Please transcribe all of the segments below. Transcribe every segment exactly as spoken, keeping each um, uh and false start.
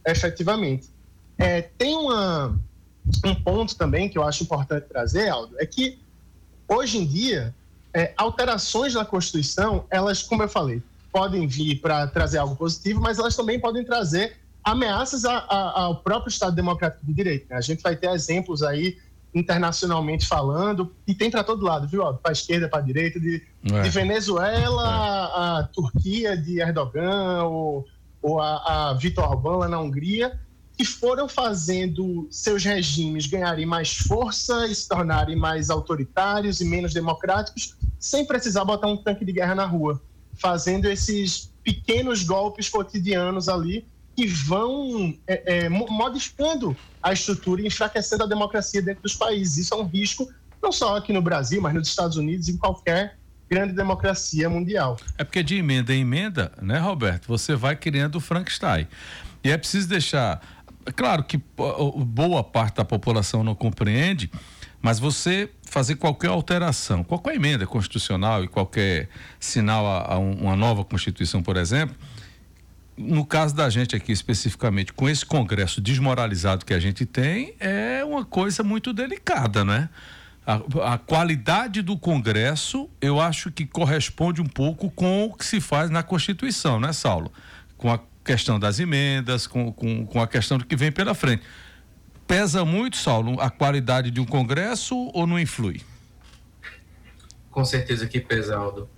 efetivamente. É, tem uma, um ponto também que eu acho importante trazer, Aldo, é que hoje em dia, é, alterações na Constituição, elas, como eu falei, podem vir para trazer algo positivo, mas elas também podem trazer ameaças a, a, ao próprio Estado Democrático de Direito, né? A gente vai ter exemplos aí internacionalmente falando, e tem para todo lado, viu? Para a esquerda, para a direita, de, é. de Venezuela é. a, a Turquia de Erdogan, ou, ou a, a Viktor Orbán lá na Hungria, que foram fazendo seus regimes ganharem mais força e se tornarem mais autoritários e menos democráticos, sem precisar botar um tanque de guerra na rua, fazendo esses pequenos golpes cotidianos ali que vão é, é, modificando a estrutura e enfraquecendo a democracia dentro dos países. Isso é um risco, não só aqui no Brasil, mas nos Estados Unidos e em qualquer grande democracia mundial. É porque de emenda em emenda, né, Roberto, você vai criando o Frankenstein. E é preciso deixar... Claro que boa parte da população não compreende, mas você fazer qualquer alteração, qualquer emenda constitucional e qualquer sinal a, a uma nova Constituição, por exemplo, no caso da gente aqui especificamente, com esse Congresso desmoralizado que a gente tem, é uma coisa muito delicada, né? A, a qualidade do Congresso, eu acho que corresponde um pouco com o que se faz na Constituição, né, Saulo? Com a questão das emendas, com, com, com a questão do que vem pela frente. Pesa muito, Saulo, a qualidade de um Congresso ou não influi? Com certeza que pesa, Aldo.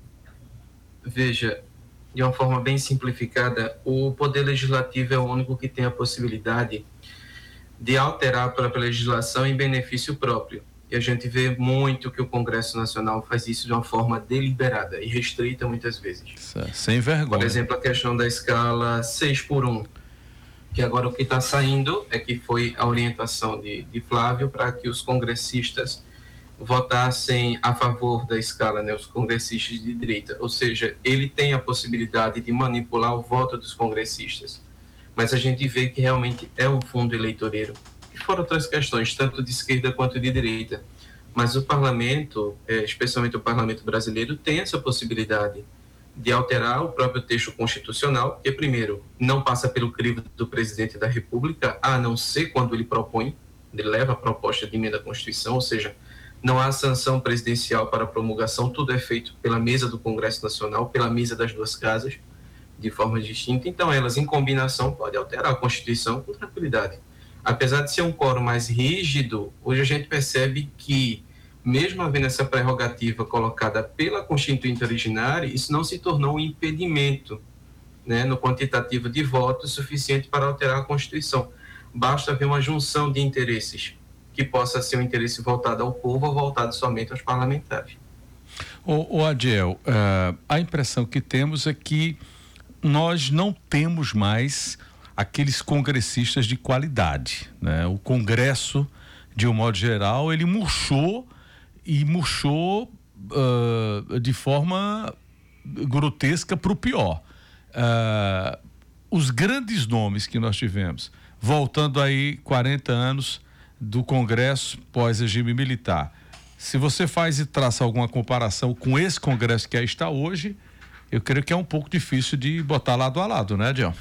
Veja, de uma forma bem simplificada, o Poder Legislativo é o único que tem a possibilidade de alterar a própria legislação em benefício próprio. E a gente vê muito que o Congresso Nacional faz isso de uma forma deliberada e restrita muitas vezes. Sem vergonha. Por exemplo, a questão da escala seis por um, que agora o que está saindo é que foi a orientação de, de Flávio para que os congressistas votassem a favor da escala, né, os congressistas de direita. Ou seja, ele tem a possibilidade de manipular o voto dos congressistas. Mas a gente vê que realmente é um fundo eleitoreiro. Fora outras questões, tanto de esquerda quanto de direita. Mas o parlamento, especialmente o parlamento brasileiro, tem essa possibilidade de alterar o próprio texto constitucional, que, primeiro, não passa pelo crivo do presidente da República, a não ser quando ele propõe, ele leva a proposta de emenda à Constituição, ou seja, não há sanção presidencial para a promulgação, tudo é feito pela mesa do Congresso Nacional, pela mesa das duas casas, de forma distinta. Então, elas, em combinação, podem alterar a Constituição com tranquilidade. Apesar de ser um quórum mais rígido, hoje a gente percebe que, mesmo havendo essa prerrogativa colocada pela Constituinte originária, isso não se tornou um impedimento, né, no quantitativo de votos suficiente para alterar a Constituição. Basta haver uma junção de interesses, que possa ser um interesse voltado ao povo ou voltado somente aos parlamentares. Ô, ô Adiel, uh, a impressão que temos é que nós não temos mais aqueles congressistas de qualidade, né? O Congresso, de um modo geral, ele murchou e murchou uh, de forma grotesca para o pior. Uh, os grandes nomes que nós tivemos, voltando aí quarenta anos do Congresso pós-regime militar, se você faz e traça alguma comparação com esse Congresso que aí está hoje, eu creio que é um pouco difícil de botar lado a lado, né, Adiel?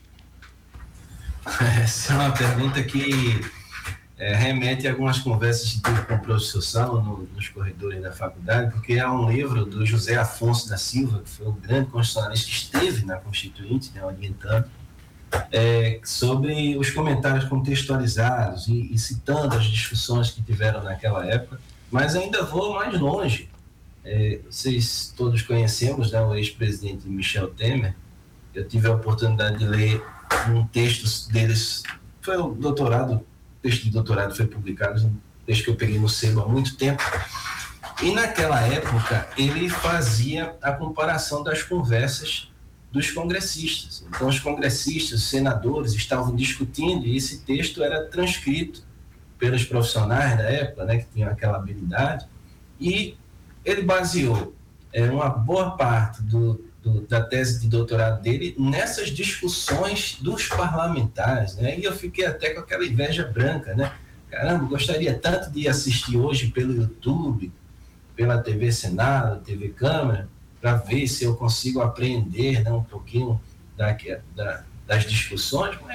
Essa é uma pergunta que é, remete a algumas conversas que tive com o professor Saulo no, nos corredores da faculdade, porque há um livro do José Afonso da Silva, que foi um grande constitucionalista que esteve na Constituinte, né, orientando, é, sobre os comentários contextualizados e, e citando as discussões que tiveram naquela época, mas ainda vou mais longe. É, vocês todos conhecemos, né, o ex-presidente Michel Temer. Eu tive a oportunidade de ler um texto deles, foi um doutorado, o texto de doutorado foi publicado, um texto que eu peguei no sebo há muito tempo, e naquela época ele fazia a comparação das conversas dos congressistas. Então os congressistas, os senadores estavam discutindo e esse texto era transcrito pelos profissionais da época, né, que tinham aquela habilidade, e ele baseou é, uma boa parte do Do, da tese de doutorado dele nessas discussões dos parlamentares, né? E eu fiquei até com aquela inveja branca, né? Caramba, gostaria tanto de assistir hoje pelo YouTube, pela T V Senado, T V Câmara, para ver se eu consigo aprender, né, um pouquinho da, da, das discussões, mas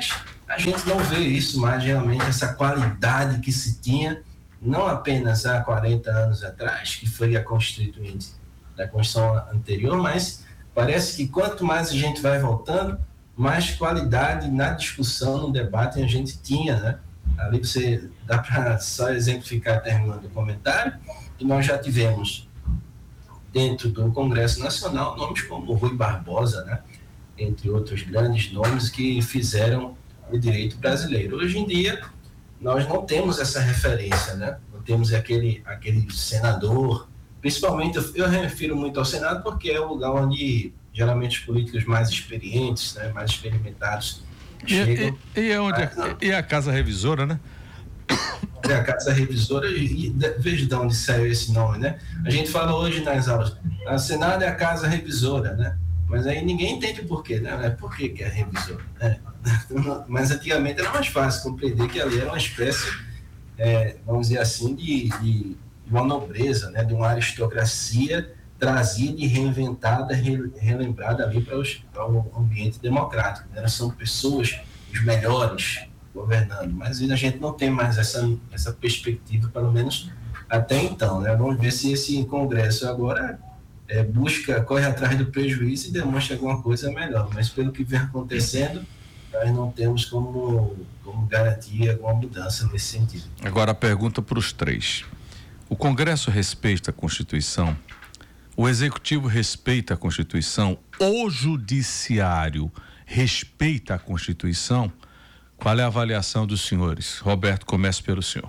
a gente não vê isso mais realmente, essa qualidade que se tinha, não apenas há quarenta anos atrás, que foi a constituinte da Constituição anterior, mas parece que quanto mais a gente vai voltando, mais qualidade na discussão, no debate a gente tinha, né? Ali você dá para só exemplificar, terminando o comentário, que nós já tivemos dentro do Congresso Nacional nomes como Rui Barbosa, né? Entre outros grandes nomes que fizeram o direito brasileiro. Hoje em dia, nós não temos essa referência, né? Não temos aquele, aquele senador, principalmente, eu, eu refiro muito ao Senado porque é o lugar onde geralmente os políticos mais experientes, né? Mais experimentados chegam. E, e, e, onde a, e a Casa Revisora, né? É a Casa Revisora, e, e veja de onde saiu esse nome, né? A gente fala hoje nas aulas, a Senado é a Casa Revisora, né? Mas aí ninguém entende o porquê, né? Por que que é revisora? É. Mas antigamente era mais fácil compreender que ali era uma espécie, é, vamos dizer assim, de, de uma nobreza, né? De uma aristocracia trazida e reinventada, re, relembrada ali para, os, para o ambiente democrático, né? São pessoas, os melhores, governando, mas a gente não tem mais essa, essa perspectiva, pelo menos até então, né? Vamos ver se esse Congresso agora é, busca, corre atrás do prejuízo e demonstra alguma coisa melhor, mas pelo que vem acontecendo, nós não temos como, como garantir alguma mudança nesse sentido. Agora a pergunta para os três: o Congresso respeita a Constituição? O Executivo respeita a Constituição? O Judiciário respeita a Constituição? Qual é a avaliação dos senhores? Roberto, comece pelo senhor.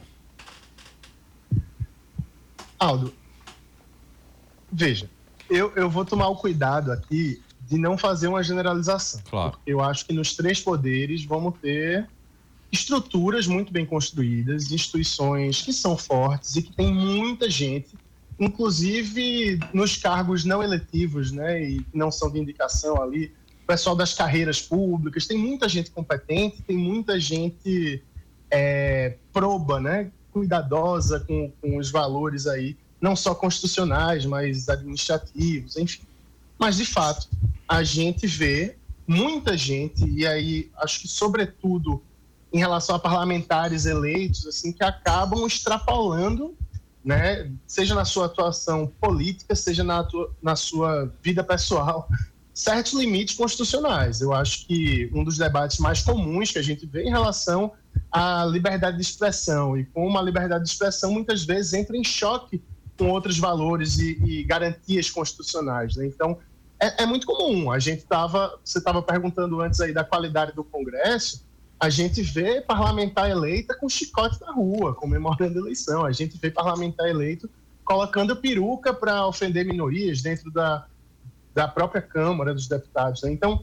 Aldo, veja, eu, eu vou tomar o cuidado aqui de não fazer uma generalização. Claro. Eu acho que nos três poderes vamos ter estruturas muito bem construídas, instituições que são fortes e que tem muita gente, inclusive nos cargos não eletivos, né, e que não são de indicação ali, o pessoal das carreiras públicas, tem muita gente competente, tem muita gente é, proba, né, cuidadosa com, com os valores aí, não só constitucionais, mas administrativos, enfim. Mas, de fato, a gente vê muita gente, e aí acho que, sobretudo, em relação a parlamentares eleitos, assim, que acabam extrapolando, né, seja na sua atuação política, seja na, atua, na sua vida pessoal, certos limites constitucionais. Eu acho que um dos debates mais comuns que a gente vê em relação à liberdade de expressão, e como a liberdade de expressão muitas vezes entra em choque com outros valores e, e garantias constitucionais, né? Então, é, é muito comum. A gente estava, você estava perguntando antes aí da qualidade do Congresso, a gente vê parlamentar eleita com chicote na rua, comemorando a eleição. A gente vê parlamentar eleito colocando peruca para ofender minorias dentro da da própria Câmara dos Deputados, né? Então,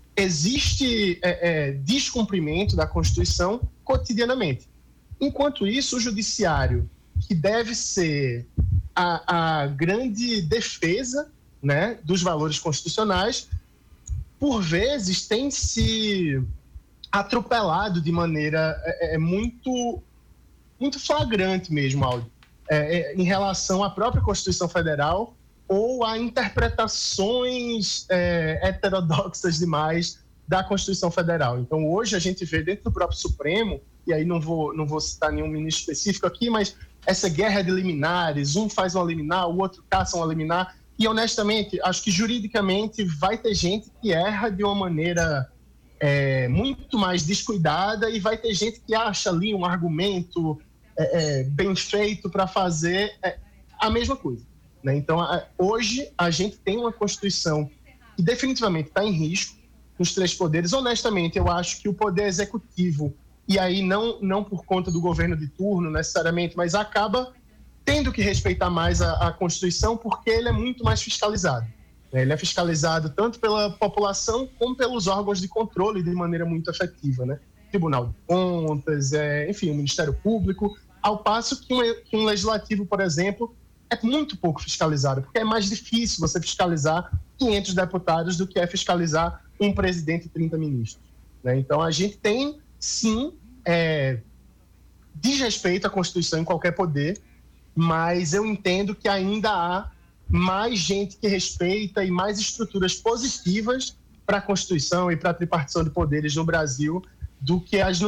existe é, é, descumprimento da Constituição cotidianamente. Enquanto isso, o Judiciário, que deve ser a, a grande defesa, né, dos valores constitucionais, por vezes tem se atropelado de maneira é, é, muito, muito flagrante mesmo, Aldo, é, é, em relação à própria Constituição Federal, ou a interpretações é, heterodoxas demais da Constituição Federal. Então, hoje a gente vê dentro do próprio Supremo, e aí não vou, não vou citar nenhum ministro específico aqui, mas essa guerra de liminares, um faz uma liminar, o outro caça uma liminar, e honestamente, acho que juridicamente vai ter gente que erra de uma maneira é, muito mais descuidada, e vai ter gente que acha ali um argumento é, é, bem feito para fazer é, a mesma coisa. Então, hoje, a gente tem uma Constituição que definitivamente está em risco nos três poderes. Honestamente, eu acho que o poder executivo, e aí não, não por conta do governo de turno necessariamente, mas acaba tendo que respeitar mais a, a Constituição porque ele é muito mais fiscalizado. Ele é fiscalizado tanto pela população como pelos órgãos de controle de maneira muito efetiva, né? Tribunal de Contas, é, enfim, o Ministério Público, ao passo que um, que um legislativo, por exemplo, é muito pouco fiscalizado, porque é mais difícil você fiscalizar quinhentos deputados do que é fiscalizar um presidente e trinta ministros, né? Então, a gente tem, sim, é, desrespeito à Constituição em qualquer poder, mas eu entendo que ainda há mais gente que respeita e mais estruturas positivas para a Constituição e para a tripartição de poderes no Brasil do que as